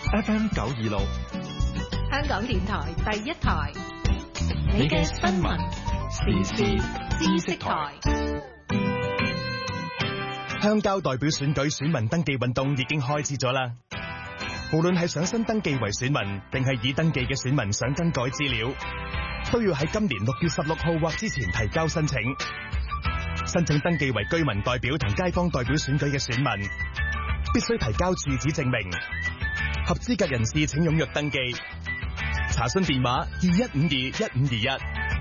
FM 926， 香港電台第一台，你嘅新聞時事知識台。 鄉郊代表選舉選民登記運動已經開始咗啦。無論係想新登記為選民，定係已登記嘅選民想更改資料，都要喺今年6月16號或之前提交申請。申請登記為居民代表同街坊代表選舉嘅選民，必須提交住址證明。合資格人士請踴躍登記。查詢電話21521521。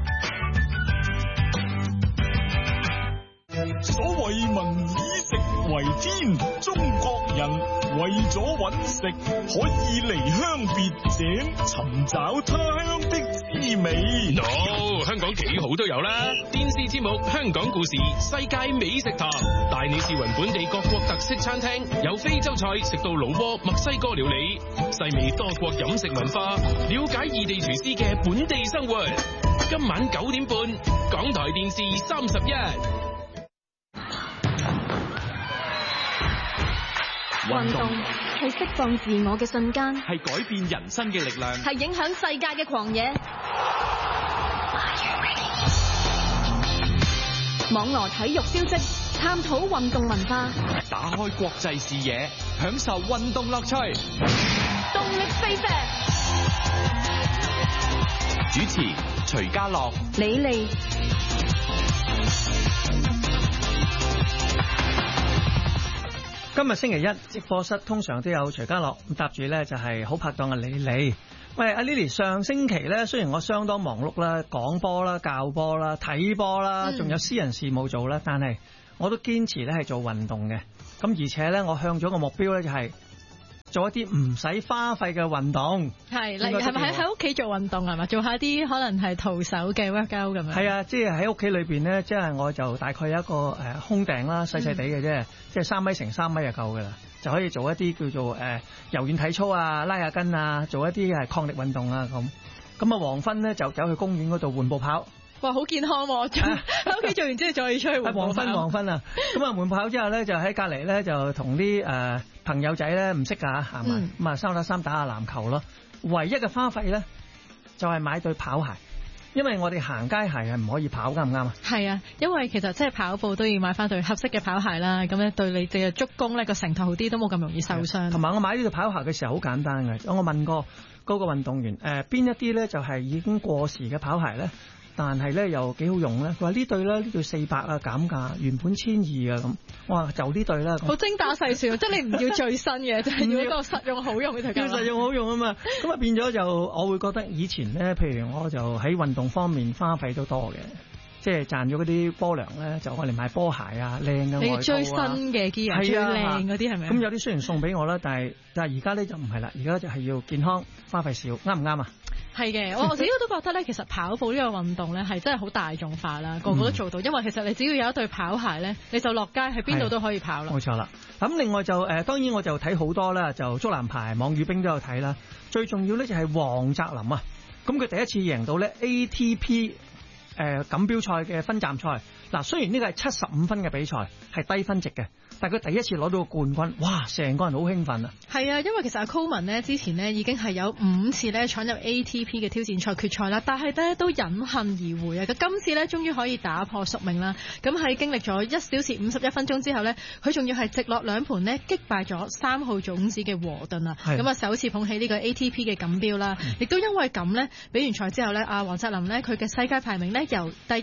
所謂民以食為天，中國人為咗揾食，可以離鄉別井，尋找他鄉的滋味。 香港幾好都有啦！電視節目《香港故事》、世界美食堂，帶你試勻本地各國特色餐廳，由非洲菜食到老撾、墨西哥料理，細味多國飲食文化，了解異地廚師嘅本地生活。今晚9點半，港台電視31。 運動係釋放自我嘅瞬間， 係改變人生嘅力量， 係影響世界嘅狂野。網羅體育消息，探討運動文化， 打開國際視野，享受運動樂趣。 動力飛飛。 主持徐家樂、 李利。 今日星期一直播室通常都有徐家樂，咁搭住咧就係好拍檔嘅李利。喂，阿 Lily， 上星期咧雖然我相當忙碌啦，講波啦、教波啦、睇波啦，仲有私人事務做啦，但係我都堅持咧係做運動嘅。咁而且咧我向咗個目標咧就係做一啲唔使花費嘅運動。 係，例如係咪喺屋企做運動係嘛？做下啲可能係徒手嘅 workout 咁樣。係啊，即係喺屋企裏邊咧，即係我就大概有一個空頂啦，細細地嘅啫，即係3米乘3米就夠噶啦，就可以做一啲叫做柔軟體操啊、拉下筋啊，做一啲抗力運動啊咁。咁啊，黃昏咧就走去公園嗰度緩步跑。 哇，好健康喎！喺屋企做完之後再出去緩步跑。 黃昏啊！咁啊，緩步跑之後咧，就喺隔離咧就同啲朋友仔咧唔識㗎行埋，咁啊3打3打下籃球咯。唯一嘅花費咧就係買對跑鞋。因為我哋行街鞋係唔可以跑，啱唔啱啊？係啊，因為其實即係跑步都要買翻對合適嘅跑鞋啦，咁咧對你哋嘅足弓咧個承托好啲，都冇咁容易受傷。同埋我買呢對跑鞋嘅時候好簡單嘅，我問過嗰個運動員邊一啲咧就係已經過時嘅跑鞋咧，但係咧又幾好用咧。佢話呢對咧，呢對400啊減價，原本1200啊咁。我話就呢對啦。好精打細算，即係你唔要最新嘅，就係要一個實用好用嘅對。要實用好用啊嘛，咁啊變咗就我會覺得以前咧，譬如我就喺運動方面花費都多嘅。即係賺咗嗰啲波糧咧，就我嚟買波鞋啊，靚嘅外套啊，你最新嘅機啊，最靚嗰啲係咪？咁有啲雖然送俾我啦，但係而家咧就唔係啦，而家就係要健康，花費少，啱唔啱啊？係嘅，我自己都覺得咧，其實跑步呢個運動咧係真係好大眾化啦，個個都做到，因為其實你只要有一對跑鞋咧，你就落街喺邊度都可以跑啦。冇錯啦。咁另外就當然我就睇好多啦，就足籃排、網羽冰都有睇啦。最重要咧就係黃澤林啊，咁佢第一次贏到咧 ATP。錦標賽嘅分站賽，嗱雖然呢個係75分嘅比賽，係低分值嘅，但係佢第一次攞到個冠軍，哇！成個人好興奮啊！係啊，因為其實阿 Coleman 呢之前呢已經係有5次咧闖入 ATP 嘅挑戰賽決賽啦，但係咧都隱恨而回啊！佢今次咧終於可以打破宿命啦！咁喺經歷咗1小時51分鐘之後咧，佢仲要係直落2盤呢擊敗咗3號種子嘅和頓啊！咁啊首次捧起呢個 ATP 嘅錦標啦，亦都因為咁呢，比完賽之後咧，阿黃澤林呢，佢嘅世界排名呢由第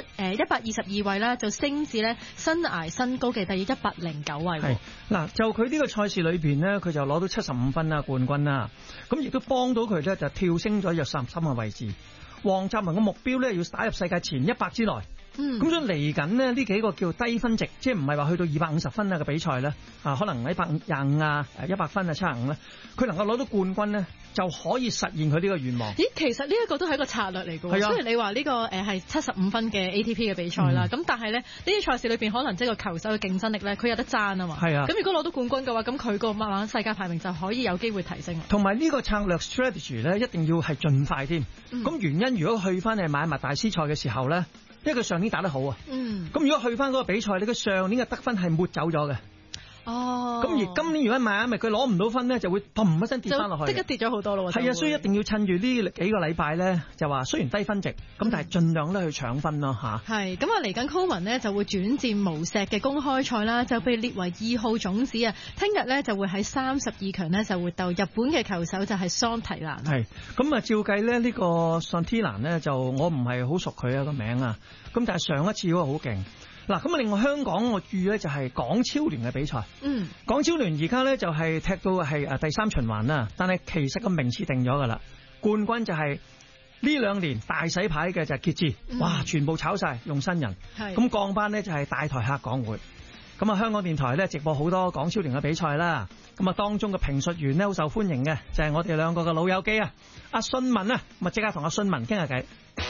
122位啦，就升至咧生涯新高嘅第109位。係嗱，就佢呢個賽事裏邊呢，佢就攞到75分啦，冠軍啦。咁亦都幫到佢咧，就跳升咗約33嘅位置。黃澤林嘅目標咧，要打入世界前100之內。咁所以嚟緊呢幾個叫低分值，即係唔係話去到250分啊嘅比賽咧，可能125啊、100分啊、75咧，佢能夠攞到冠軍咧，就可以實現佢呢個願望。咦，其實呢一個都係一個策略嚟嘅。雖然你話呢個係75分嘅 ATP 嘅比賽啦，咁但係咧呢啲賽事裏邊可能即係個球手嘅競爭力咧，佢有得爭啊嘛。係啊。咁如果攞到冠軍嘅話，咁佢個慢慢世界排名就可以有機會提升。同埋呢個策略 strategy 咧，一定要係盡快添。咁原因如果去翻係買麥大師賽嘅時候咧。因為佢上年打得好啊，咁如果去翻嗰個比賽，你嘅上年嘅得分係抹走咗嘅。 哦，咁而今年如果邁阿密佢攞唔到分咧，就會砰一聲跌翻落去， 即刻跌咗好多咯。 係啊，所以一定要趁住呢幾個禮拜咧，就話雖然低分值，咁但係盡量咧去搶分咯嚇。 係咁啊，嚟緊 Coleman 呢就會轉戰無錫嘅公開賽啦，就被列為2號種子啊。聽日咧就會喺32強呢就會鬥日本嘅球手就係桑提蘭。係咁啊，照計咧呢個桑提蘭呢，就我唔係好熟佢啊個名啊，咁但係上一次嗰個好勁。嗱，咁啊，另外香港我注意咧就係港超聯嘅比賽。港超聯而家咧就係踢到係第3循環啦，但係其實個名次定咗噶啦，冠軍就係呢2年大洗牌嘅就係傑志，哇，全部炒晒用新人。咁降班呢就係大台客港會。咁啊，香港電台咧直播好多港超聯嘅比賽啦。咁啊，當中嘅評述員呢好受歡迎嘅，就係我哋兩個嘅老友記啊，阿信文啊，咁啊即刻同阿信文傾下偈。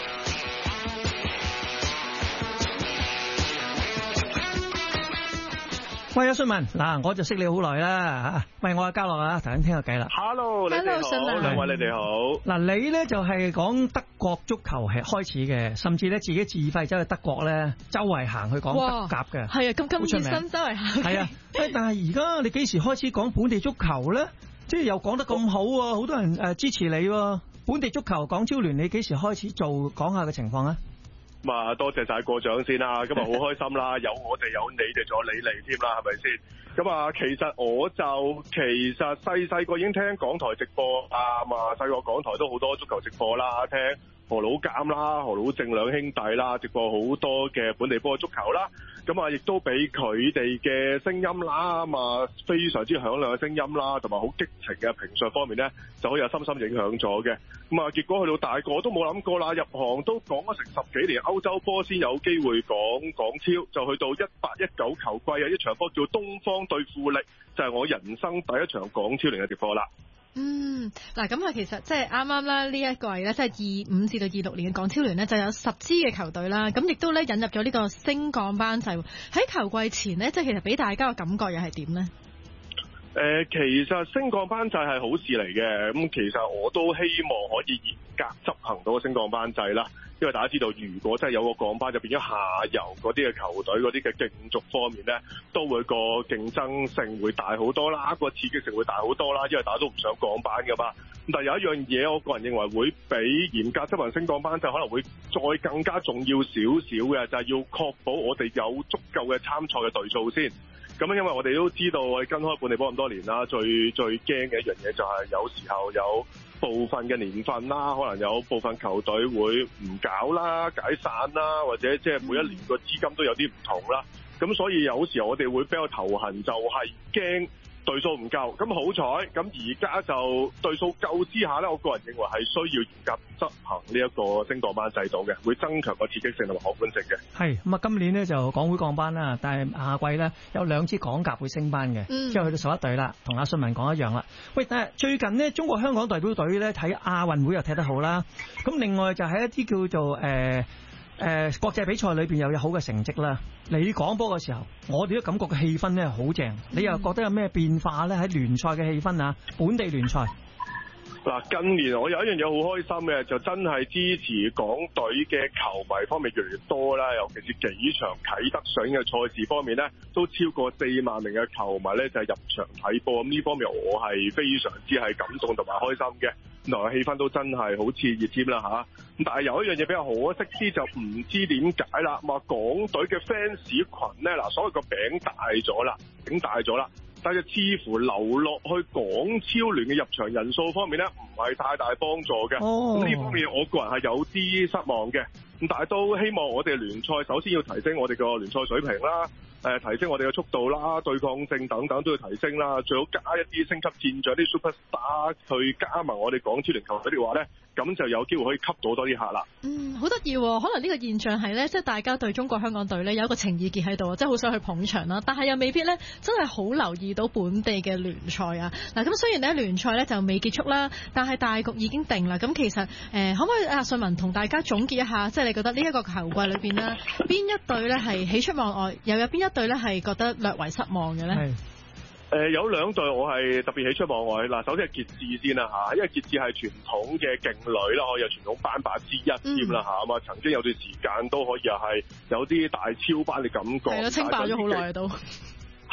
喂，阿信文，嗱，我就識你好耐啦，喂，我係嘉樂啊，頭先傾下偈啦。 Hello， 你哋好，兩位你哋好。 嗱，你咧就係講德國足球係開始嘅，甚至咧自己自費走去德國咧，周圍行去講德甲嘅。係啊，咁熱身周圍行。係啊，但係而家你幾時開始講本地足球咧？即係又講得咁好喎，好多人支持你喎。本地足球港超聯，你幾時開始做？講下嘅情況啊？ 咁啊，多謝晒過獎先啦，今日好開心啦，有我哋有你哋，仲有你嚟添啦，係咪先？咁啊，其實我就細個已經聽港台直播啊嘛，細個港台都好多足球直播啦，聽何老監啦、何老正兩兄弟啦，直播好多嘅本地波足球啦。咁啊，亦都俾佢哋嘅聲音啦，咁啊非常之響亮嘅聲音啦，同埋好激情嘅評述方面呢，就可以有深深影響咗嘅。咁啊，結果去到大個都冇諗過啦，入行都講咗成10幾年歐洲波先有機會講港超，就去到18-19球季啊，一場波叫東方對富力，就係我人生第一場港超聯嘅直播啦。 嗱，咁啊，其實即係啱啱啦，呢一季咧，即係25至到26年嘅港超聯呢，就有10支嘅球隊啦，咁亦都咧引入咗呢個升降班制。喺球季前呢，即係其實俾大家嘅感覺又係點呢？ 其實升降班制係好事嚟嘅，咁其實我都希望可以嚴格執行到升降班制啦。因為大家知道，如果真係有個降班，就變咗下游嗰啲嘅球隊嗰啲嘅競逐方面呢，都會個競爭性會大好多啦，個刺激性會大好多啦。因為大家都唔想降班噶嘛。咁但係有一樣嘢，我個人認為會比嚴格執行升降班制可能會再更加重要少少嘅，就係要確保我哋有足夠嘅參賽嘅隊數先。咁因為我哋都知道，我哋跟開本地波咁多年啦，最驚嘅一樣嘢就係有時候有部分嘅年份啦，可能有部分球隊會唔搞啦、解散啦，或者即係每一年個資金都有啲唔同啦。咁所以有時候我哋會比較頭痕，就係驚隊數唔夠。咁好彩，咁而家就隊數夠之下呢，我個人認為係需要嚴格執行呢一個升降班制度嘅，會增強個刺激性同埋可觀性嘅。係咁啊，今年呢就港會降班啦，但係下季呢有2支港甲會升班嘅，之後去到11隊啦，同阿信文講一樣啦。喂，但係最近呢，中國香港代表隊呢睇亞運會又踢得好啦，咁另外就係一啲叫做國際比賽裏邊又有好嘅成績啦。你講波嘅時候，我哋都感覺嘅氣氛咧好正。你又覺得有咩變化咧？喺聯賽嘅氣氛啊，本地聯賽。 嗱，近年我有一樣嘢好開心嘅，就真係支持港隊嘅球迷方面越嚟越多啦。尤其是幾場啟德上嘅賽事方面呢，都超過4萬名嘅球迷咧就係入場睇波。咁呢方面我係非常之係感動同埋開心嘅。原來氣氛都真係好熾熱添啦嚇。咁但係有一樣嘢比較可惜啲，就唔知點解啦。話港隊嘅 fans 群呢，嗱，所謂個餅大咗啦，餅大咗啦。但係似乎流落去港超聯嘅入場人數方面呢，唔係太大幫助嘅。咁呢方面我個人係有啲失望嘅。咁但係都希望我哋聯賽首先要提升我哋個聯賽水平啦，提升我哋嘅速度啦、對抗性等等都要提升啦。最好加一啲升級戰將啲 superstar 去加盟我哋港超聯球隊嘅話呢，咁就有機會可以吸到多啲客啦。 好得意喎！可能呢個現象係呢，即係大家對中國香港隊呢有一個情意結喺度，即係好想去捧場啦。但係又未必呢，真係好留意到本地嘅聯賽啊。嗱，咁雖然呢聯賽呢就未結束啦，但係大局已經定啦。咁其實可唔可以阿信文同大家總結一下，即係你覺得呢一個球季裏邊呢，邊一隊呢係喜出望外，又有邊一隊呢係覺得略為失望嘅呢？ 有2隊我係特別喜出望外。嗱，首先係傑志先啦嚇，因為傑志係傳統嘅勁旅啦，可以有傳統班霸之一添啦嚇。咁啊，曾經有段時間都可以係有啲大超班嘅感覺。係咯，稱霸咗好耐都。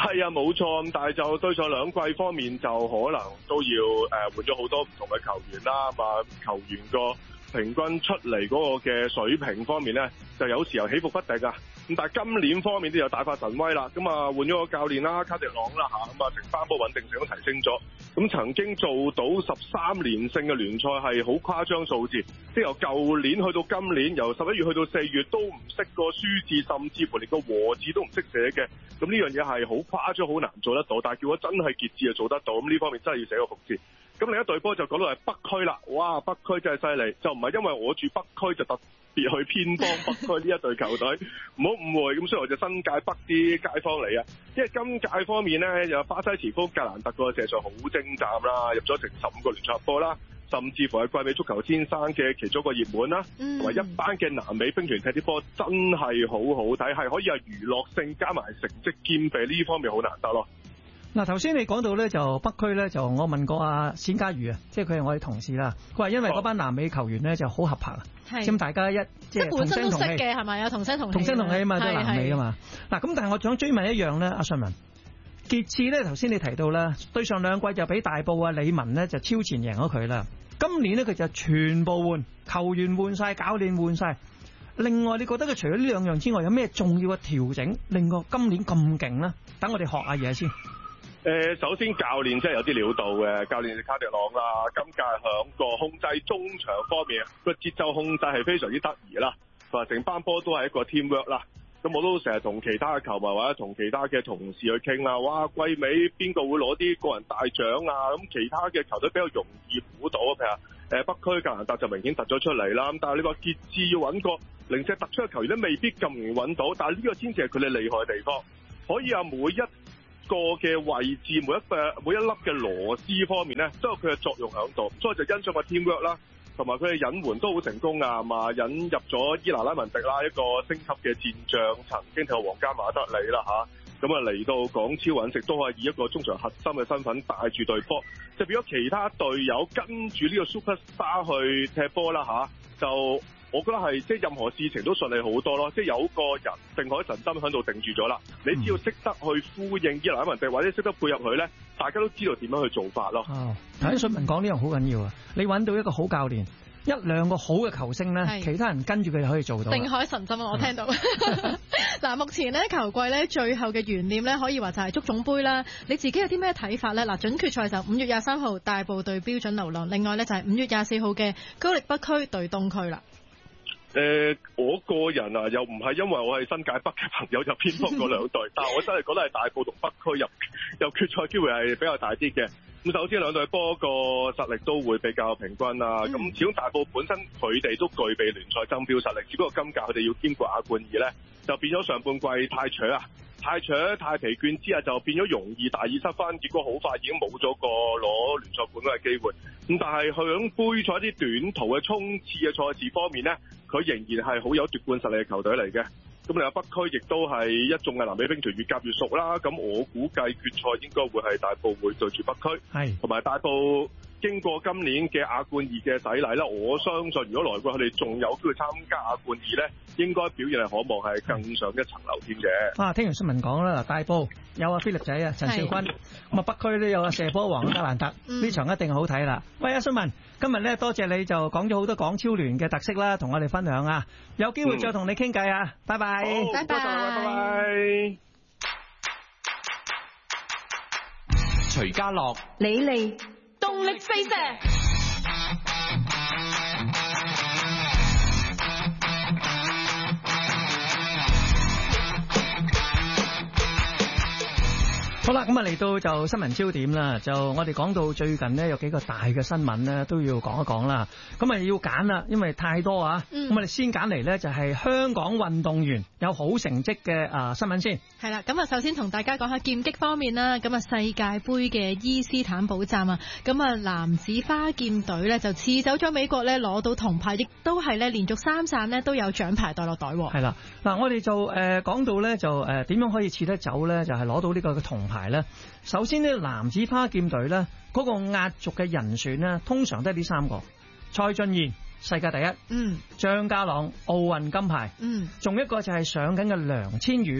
係啊，冇錯。但係就對上兩季方面，就可能都要換咗好多唔同嘅球員啦。球員個平均出嚟嗰個嘅水平方面咧，就有時候起伏不定啊。咁但係今年方面都有大發神威啦。咁換咗個教練啦，卡迪朗啦嚇，咁成班波穩定性都提升咗。咁曾經做到13連勝嘅聯賽係好誇張數字，即係由舊年去到今年，由11月去到4月都唔識個輸字，甚至乎連個和字都唔識寫嘅。咁呢樣嘢係好誇張，好難做得到。但係叫我真係傑志就做得到。咁呢方面真係要寫個服字。咁另一隊波就講到係北區啦，哇！北區真係犀利，就唔係因為我住北區就特別去偏幫北區呢一隊球隊，唔好誤會。咁所以我就新界北啲街坊嚟啊，因為今屆方面呢，有巴西前鋒格蘭特個射術好精湛啦，入咗成15個聯賽波啦，甚至乎係季美足球先生嘅其中一個熱門啦，同埋一班嘅南美兵團踢啲波真係好好睇，係可以係娛樂性加埋成績兼備，呢方面好難得咯。 嗱，頭先你講到咧，就北區咧，就我問過阿冼家瑜啊，即係佢係我哋同事啦。佢話因為嗰班南美球員咧就好合拍啊，咁大家即係同聲同氣嘅係咪啊？同聲同氣啊嘛，都係南美啊嘛。嗱，咁但係我想追問一樣咧，阿信文傑志咧，頭先你提到啦，對上兩季就俾大埔啊李文咧就超前贏咗佢啦。今年咧佢就全部換球員換晒，教練換晒。另外，你覺得佢除咗呢兩樣之外，有咩重要嘅調整令個今年咁勁咧？等我哋學下嘢先。 首先教練真係有啲料到嘅，教練卡迪朗啦，今屆響個控制中場方面個節奏控制係非常之得意啦，同埋成班波都係一個 teamwork 啦。咁我都成日同其他嘅球迷或者同其他嘅同事去傾啦，哇！季尾邊個會攞啲個人大獎啊？咁其他嘅球隊比較容易估到，譬如北區格蘭特就明顯突咗出嚟啦。咁但係你話傑志要揾個零舍突出嘅球員咧，未必咁容易揾到。但係呢個先至係佢哋厲害嘅地方，可以每一個嘅位置，每一粒嘅螺絲方面咧，都有佢嘅作用喺度，所以就欣賞個 teamwork 啦，同埋佢哋引援都好成功啊嘛，引入咗伊拿拉文迪啦，一個升級嘅戰將，曾經睇過皇家馬德里啦嚇，咁嚟到港超揾食都可以以一個中場核心嘅身份帶住隊波，就變咗其他隊友跟住呢個 superstar 去踢波啦嚇，就。我覺得係即係任何事情都順利好多咯，即係有個人定海神針喺度定住咗啦。你只要識得去呼應伊拿拉文迪，或者識得配合佢咧，大家都知道點樣去做法咯。頭先信文講呢樣好緊要啊！你揾到一個好教練，一兩個好嘅球星咧，其他人跟住佢就可以做到。定海神針啊！我聽到。嗱，目前咧球季咧最後嘅懸念咧，可以話就係足總杯啦。你自己有啲咩睇法咧？嗱，準決賽就5月23號大埔對標準流浪，另外咧就係5月24號嘅高力北區對東區啦。 我個人啊，又唔係因為我係新界北嘅朋友就偏幫嗰兩隊，但係我真係覺得係大埔同北區入決賽機會係比較大啲嘅。咁首先兩隊波個實力都會比較平均啦。咁始終大埔本身佢哋都具備聯賽爭標實力，只不過今屆佢哋要兼顧亞冠2咧，就變咗上半季太扯啊！太疲倦之下就變咗容易大意失分，結果好快已經冇咗個攞聯賽冠軍嘅機會。咁但係響杯賽啲短途嘅衝刺嘅賽事方面呢，佢仍然係好有奪冠實力嘅球隊嚟嘅。咁另外北區亦都係一眾嘅南美兵團越夾越熟啦。咁我估計決賽應該會係大埔會對住北區，同埋大埔經過今年嘅亞冠2嘅洗禮啦，我相信如果來季佢哋仲有機會參加亞冠2咧，應該表現係可望係更上一層樓添嘅。聽完新聞講啦，大埔有阿菲力仔啊，陳兆坤，咁啊北區都有阿射波王格蘭特，呢場一定好睇啦。喂，阿新文，今日咧多謝你就講咗好多港超聯嘅特色啦，同我哋分享啊，有機會再同你傾偈啊，拜拜，拜拜。 徐家樂、 李利。動力四射。 好啦，咁啊嚟到就新聞焦點啦，就我哋講到最近呢，有幾個大嘅新聞呢都要講一講啦。咁啊要揀啦，因為太多啊。咁我哋先揀嚟呢，就係香港運動員有好成績嘅新聞先。係啦，咁啊首先同大家講下劍擊方面啦。咁啊世界盃嘅伊斯坦堡站啊，咁啊男子花劍隊呢，就刺走咗美國呢，攞到銅牌，亦都係呢連續3站呢都有獎牌袋落袋。係啦，嗱我哋就講到呢，就點樣可以刺得走呢？就係攞到呢個嘅銅牌咧。首先呢，男子花劍隊咧嗰個壓軸嘅人選呢，通常都係呢3個：蔡俊彥世界第一，張家朗奧運金牌，仲一個就係上緊嘅梁千羽。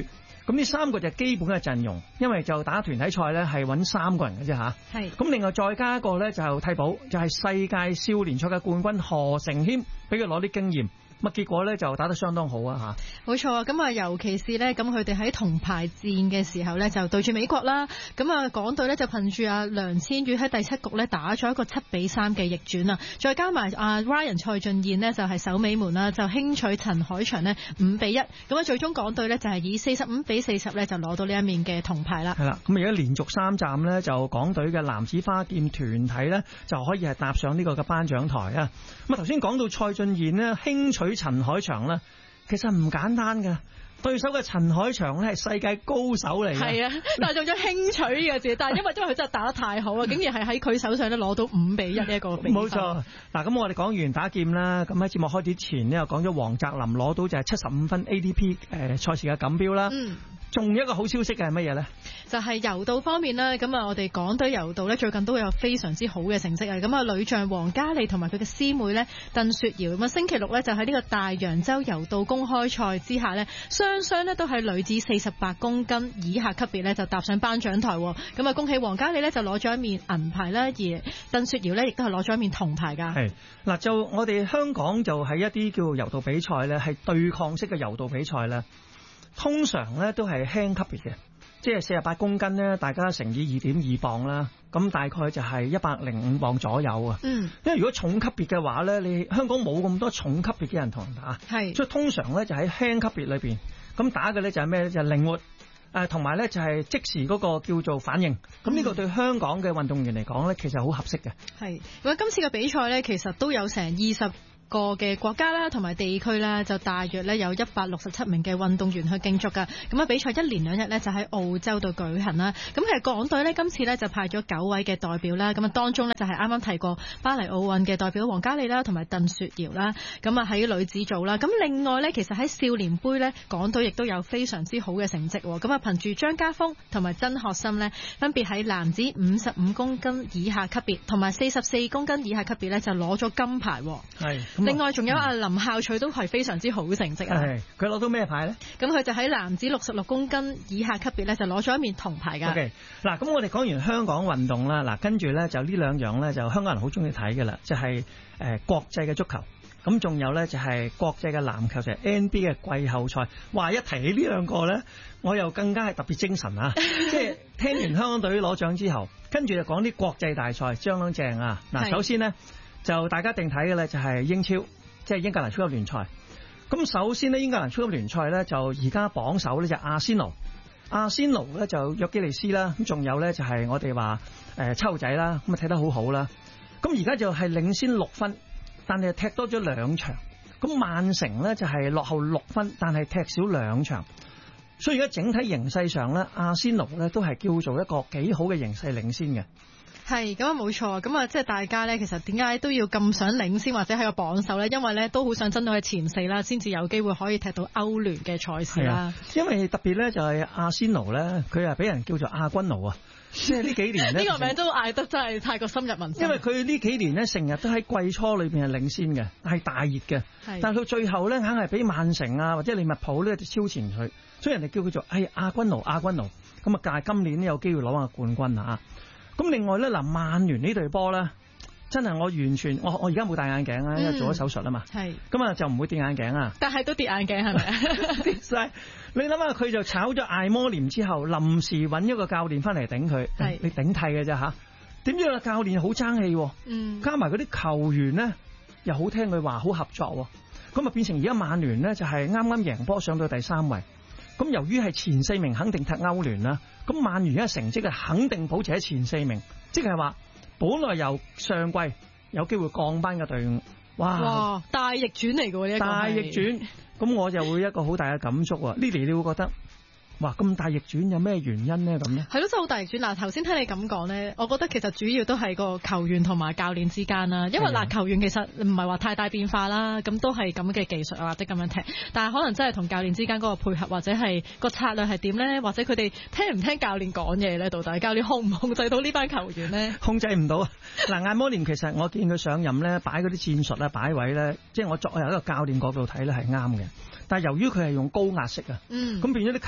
咁呢3個就係基本嘅陣容，因為就打團體賽咧係揾3個人嘅啫嚇。 係。 咁另外再加一個咧就替補，就係世界少年賽嘅冠軍何成謙，俾佢攞啲經驗。咁結果咧就打得相當好啊嚇！ 冇錯啊！咁啊，尤其是咧，咁佢哋喺銅牌戰嘅時候咧，就對住美國啦。咁啊，港隊咧就憑住阿梁千羽喺第7局咧打咗一個7-3嘅逆轉啊！再加埋阿 Ryan 蔡俊彥呢，就係守尾門啦，就輕取陳海翔呢5-1。咁啊，最終港隊咧就係以45-40咧就攞到呢一面嘅銅牌啦。 係啦，咁而家連續3站咧，就港隊嘅男子花劍團體咧就可以係踏上呢個嘅頒獎台啊！咁啊，頭先講到蔡俊彥呢，輕取陳海翔咧，其實唔簡單㗎。對手嘅陳海翔咧係世界高手嚟嘅，係啊， 但係仲有輕取嘅字，但係因為佢真係打得太好啊，竟然係喺佢手上咧攞到5-1呢一個比分。冇錯， 嗱咁我哋講完打劍啦，咁喺節目開始前呢，又講咗黃澤林攞到就係75分 ADP 賽事嘅錦標啦。仲有一個好消息嘅係乜嘢呢？ 就係柔道方面啦，咁啊我哋港隊柔道咧最近都有非常之好嘅成績啊！咁啊女將黃嘉莉同埋佢嘅師妹咧鄧雪瑤，咁啊星期六咧就喺呢個大洋洲柔道公開賽之下咧，雙咧都係女子48公斤以下級別咧就踏上頒獎台。咁啊恭喜黃嘉莉咧就攞咗一面銀牌啦，而鄧雪瑤咧亦都係攞咗一面銅牌㗎。係嗱，就我哋香港就係一啲叫柔道比賽咧，係對抗式嘅柔道比賽咧。通常咧都係輕級別嘅，即係48公斤咧，大家乘以2.2磅啦，咁大概就係105磅左右啊。因為如果重級別嘅話咧，你香港冇咁多重級別嘅人同人打，係，所以通常咧就喺輕級別裏邊，咁打嘅咧就係咩咧？就係靈活，同埋咧就係即時嗰個叫做反應。咁呢個對香港嘅運動員嚟講咧，其實好合適嘅。係，咁今次嘅比賽咧，其實都有成20個嘅國家啦，同埋地區啦，就大約咧有167名嘅運動員去競逐噶。咁啊，比賽1連2日咧就喺澳洲度舉行啦。咁其實港隊咧今次咧就派咗9位嘅代表啦。咁啊，當中咧就係啱啱提過巴黎奧運嘅代表黃嘉莉啦，同埋鄧雪瑤啦。咁啊喺女子組啦。咁另外咧，其實喺少年杯咧，港隊亦都有非常之好嘅成績。咁啊，憑住張家峰同埋曾學心咧，分別喺男子55公斤以下級別同埋44公斤以下級別咧就攞咗金牌。係。另外仲有阿林孝取都係非常之好嘅成績啊！佢攞到咩牌咧？咁佢就喺男子66公斤以下級別咧就攞咗一面銅牌㗎。OK， 嗱咁我哋講完香港運動啦，嗱跟住咧就呢2樣咧就香港人好中意睇嘅啦，就係國際嘅足球，咁仲有咧就係國際嘅籃球，就係 NBA 嘅季後賽。話一提起呢2個咧，我又更加係特別精神啊！即係聽完香港隊攞獎之後，跟住就講啲國際大賽，相當正啊！嗱，首先呢，就大家一定睇嘅咧就係英超。即係英格蘭超級聯賽。咁首先呢，英格蘭超級聯賽咧就而家榜首呢就阿仙奴，阿仙奴咧就約基利斯啦，咁仲有咧就係我哋話秋仔啦，咁啊睇得好好啦。咁而家就係領先6分，但係踢多咗2場。咁曼城咧就係落後6分，但係踢少2場。所以而家整體形勢上咧，阿仙奴咧都係叫做一個幾好嘅形勢領先嘅。係咁啊，冇錯。咁啊，即係大家咧，其實點解都要咁想領先或者喺個榜首咧？因為咧都好想爭到去前4啦，先至有機會可以踢到歐聯嘅賽事啦。因為特別咧就係阿仙奴咧，佢係俾人叫做亞軍奴啊，即係呢幾年咧呢個名都嗌得真係太過深入民心。因為佢呢幾年咧成日都喺季初裏邊係領先嘅，係大熱嘅。但係到最後咧，硬係俾曼城啊或者利物浦咧就超前佢，所以人哋叫佢做亞軍奴亞軍奴。咁啊，但係今年呢有機會攞下冠軍啊！咁另外咧嗱，曼聯呢隊波咧，真係我完全我而家冇戴眼鏡啊，因為做咗手術啊嘛。係咁啊，就唔會跌眼鏡啊。但係都跌眼鏡係咪？跌晒！你諗下，佢就炒咗艾摩廉之後，臨時揾一個教練翻嚟頂佢。係你頂替嘅啫嚇。點知個教練好爭氣，加埋嗰啲球員咧又好聽佢話，好合作。咁啊變成而家曼聯咧就係啱啱贏波上到第3位。咁由於係前4名肯定踢歐聯啦，咁曼聯而家成績係肯定保持喺前4名，即係話本來由上季有機會降班嘅隊伍，哇！大逆轉嚟嘅喎呢一個，大逆轉，咁我就會一個好大嘅感觸啊 Lily 你會覺得？哇！咁大逆轉有咩原因呢？咁呢係咯，真係好大逆轉。嗱，頭先聽你咁講呢，我覺得其實主要都係個球員同埋教練之間啦。因為嗱，球員其實唔係話太大變化啦，咁都係咁嘅技術啊，或者咁樣踢。但係可能真係同教練之間嗰個配合或者係個策略係點呢？或者佢哋聽唔聽教練講嘢呢？到底教練控唔控制到呢班球員呢？控制唔到啊！嗱，艾摩廉其實我見佢上任呢，擺嗰啲戰術啊、擺位呢，即係我作為一個教練角度睇呢係啱嘅。但係由於佢係用高壓式啊，咁變咗啲球員有啲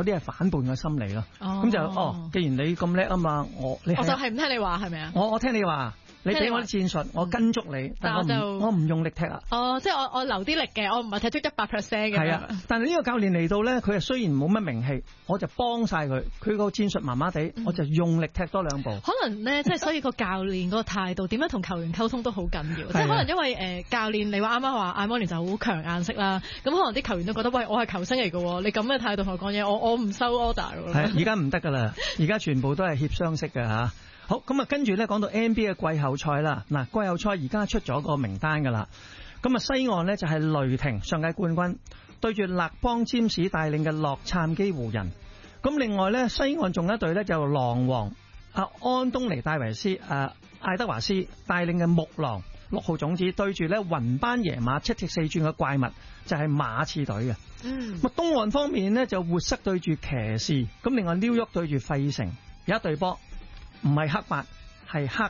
啲係反叛嘅心理咯。咁就既然你咁叻啊嘛，我就係唔聽你話係咪啊？ 我聽你話。你俾我啲戰術，我跟足你，但我唔用力踢啊！ 即係我留啲力嘅，我唔係踢足100% 嘅。 係啊，但係呢個教練嚟到咧，佢係雖然冇乜名氣，我就幫晒佢。佢個戰術麻麻地，我就用力踢多2步。 可能咧，即係所以個教練個態度點樣同球員溝通都好緊要。即係可能因為教練你話啱啱話艾摩連就好強硬式啦，咁可能啲球員都覺得喂，我係球星嚟嘅，你咁嘅態度同我講嘢，我唔收 order 㗎。 係而家唔得㗎啦，而家全部都係協商式嘅嚇。好，咁啊，跟住咧講到 NBA 嘅季後賽啦。嗱，季後賽而家出咗個名單噶啦。咁啊，西岸呢就係雷霆上屆冠軍對住勒邦詹士帶領嘅洛杉磯湖人。咁另外咧，西岸仲有一隊咧就狼王安東尼戴維斯艾德華斯帶領嘅木狼6號種子對住咧雲班耶馬7尺4寸嘅怪物，就係馬刺隊嘅。咁東岸方面呢，就活塞對住騎士，咁另外紐約對住費城，有一隊波。唔係黑8，係黑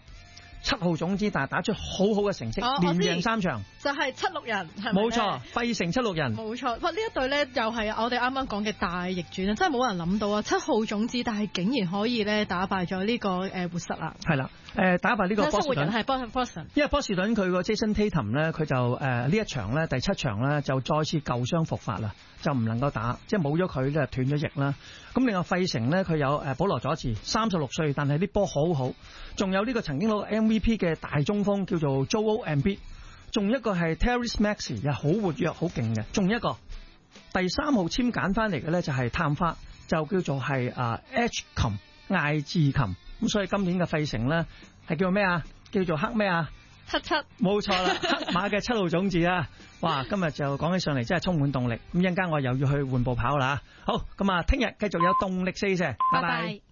7號種子，但係打出好好嘅成績，連贏3場，就係76人，係咪？冇錯，費城76人，冇錯。哇！呢一隊咧又係我哋啱啱講嘅大逆轉啊！真係冇人諗到啊！7號種子，但係竟然可以咧打敗咗呢個活塞啊！係啦，打敗呢個波士頓，係波士頓，因為波士頓佢個 Jason Tatum 咧，佢就呢一場咧第7場咧就再次舊傷復發啦，就唔能夠打，即係冇咗佢咧斷咗翼啦。咁另外費城咧佢有保羅佐治36歲，但係啲波好好，仲有呢個曾經攞 MVP 嘅大中鋒叫做 Joel Embiid，仲一個係 Tyrese Maxey 又好活躍好勁嘅，仲一個第3號簽揀翻嚟嘅咧就係探花，就叫做係H 琴艾治琴。咁所以今年嘅費城咧係叫咩啊？叫做黑咩啊？黑7，冇錯啦，黑馬嘅7號種子啊！哇，今日就講起上嚟真係充滿動力。咁一陣間我又要去換步跑啦。好，咁啊，聽日繼續有動力4射，拜拜。